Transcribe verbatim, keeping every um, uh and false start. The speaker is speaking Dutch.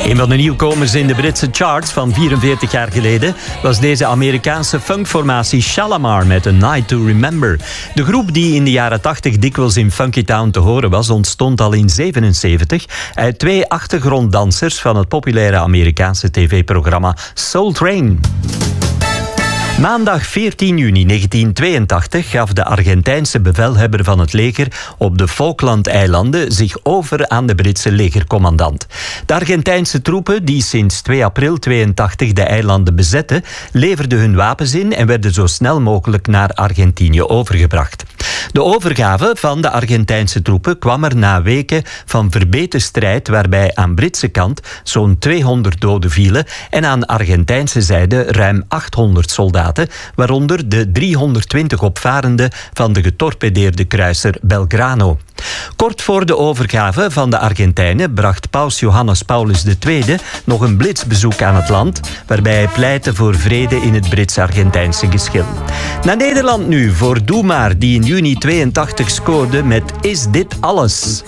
Een van de nieuwkomers in de Britse charts van vierenveertig jaar geleden was deze Amerikaanse funkformatie Shalamar met A Night to Remember. De groep die in de jaren tachtig dikwijls in Funky Town te horen was, ontstond al in zevenenzeventig uit twee achtergronddansers van het populaire Amerikaanse tv-programma Soul Train. Maandag veertien juni negentien tweeëntachtig gaf de Argentijnse bevelhebber van het leger op de Falklandeilanden zich over aan de Britse legercommandant. De Argentijnse troepen, die sinds twee april tweeëntachtig de eilanden bezetten, leverden hun wapens in en werden zo snel mogelijk naar Argentinië overgebracht. De overgave van de Argentijnse troepen kwam er na weken van verbeten strijd, waarbij aan Britse kant zo'n tweehonderd doden vielen en aan Argentijnse zijde ruim achthonderd soldaten, waaronder de driehonderdtwintig opvarenden van de getorpedeerde kruiser Belgrano. Kort voor de overgave van de Argentijnen bracht paus Johannes Paulus de Tweede nog een blitsbezoek aan het land, waarbij hij pleitte voor vrede in het Brits-Argentijnse geschil. Naar Nederland nu voor Doe Maar, die in juni tweeëntachtig scoorde met Is dit alles?